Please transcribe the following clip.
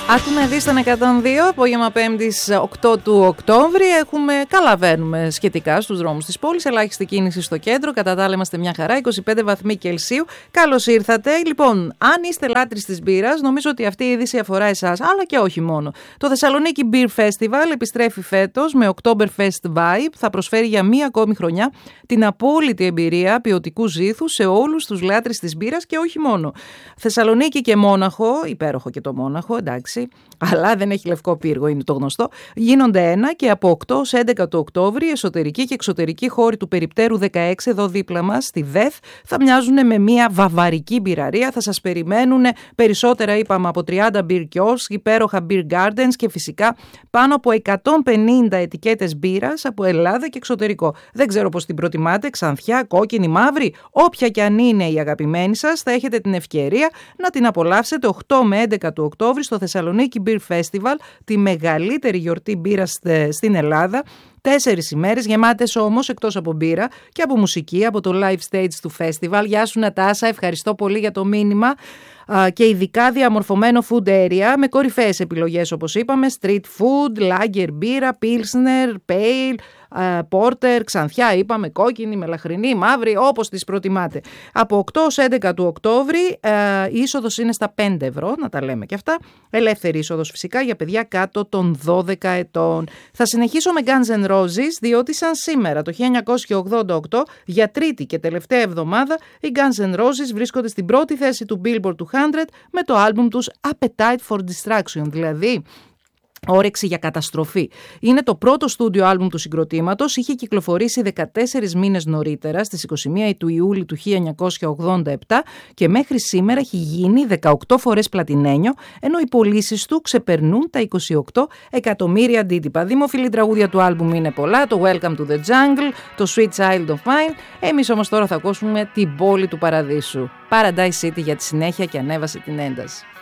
Άκουμε δει στον 102, απόγευμα 5ης 8 του Οκτώβρη. Καλά βαίνουμε σχετικά στους δρόμους της πόλης. Ελάχιστη κίνηση στο κέντρο. Κατά τα άλλα είμαστε μια χαρά. 25 βαθμοί Κελσίου. Καλώς ήρθατε. Λοιπόν, αν είστε λάτρεις της μπύρας, νομίζω ότι αυτή η είδηση αφορά εσάς, αλλά και όχι μόνο. Το Θεσσαλονίκη Beer Festival επιστρέφει φέτος με Oktoberfest vibe. Θα προσφέρει για μία ακόμη χρονιά την απόλυτη εμπειρία ποιοτικού ζήθου σε όλους τους λάτρεις της μπύρας και όχι μόνο. Θεσσαλονίκη και Μόναχο, υπέροχο και το Μόναχο, εντάξει. Αλλά δεν έχει λευκό πύργο, είναι το γνωστό. Γίνονται ένα και από 8 ως 11 του Οκτώβρη, εσωτερική και εξωτερική χώροι του περιπτέρου 16, εδώ δίπλα μας, στη ΔΕΘ, θα μοιάζουν με μια βαβαρική μπειραρία. Θα σας περιμένουν περισσότερα, είπαμε, από 30 beer kiosks, υπέροχα beer gardens και φυσικά πάνω από 150 ετικέτες μπύρας από Ελλάδα και εξωτερικό. Δεν ξέρω πώς την προτιμάτε, ξανθιά, κόκκινη, μαύρη, όποια και αν είναι η αγαπημένη σας, θα έχετε την ευκαιρία να την απολαύσετε 8 με 11 του Οκτώβρη στο Θεσσαλονίκη Beer Festival, τη μεγαλύτερη γιορτή μπύρας στην Ελλάδα. 4 ημέρες γεμάτες όμως, εκτός από μπύρα και από μουσική, από το live stage του festival. Γεια σου Νατάσα, ευχαριστώ πολύ για το μήνυμα. Και ειδικά διαμορφωμένο food area με κορυφαίες επιλογές, όπως είπαμε, street food, lager μπύρα, pilsner, pale, porter, ξανθιά, είπαμε, κόκκινη, μελαχρινή, μαύρη, όπως τις προτιμάτε. Από 8 ως 11 του Οκτώβρη η είσοδος είναι στα 5 ευρώ, να τα λέμε και αυτά. Ελεύθερη είσοδος φυσικά για παιδιά κάτω των 12 ετών. Θα συνεχίσω με Guns N' Roses, διότι σαν σήμερα το 1988, για τρίτη και τελευταία εβδομάδα, οι Guns N' Roses βρίσκονται στην πρώτη θέση του Billboard 200 με το άλμπουμ τους Appetite for Destruction, δηλαδή όρεξη για καταστροφή. Είναι το πρώτο στούντιο άλμπουμ του συγκροτήματος, είχε κυκλοφορήσει 14 μήνες νωρίτερα, στις 21 του Ιούλη του 1987 και μέχρι σήμερα έχει γίνει 18 φορές πλατινένιο, ενώ οι πωλήσεις του ξεπερνούν τα 28 εκατομμύρια αντίτυπα. Δημοφιλή τραγούδια του άλμπουμ είναι πολλά, το Welcome to the Jungle, το Sweet Child of Mine. Εμείς όμως τώρα θα ακούσουμε την πόλη του παραδείσου, Paradise City, για τη συνέχεια και ανέβασε την ένταση.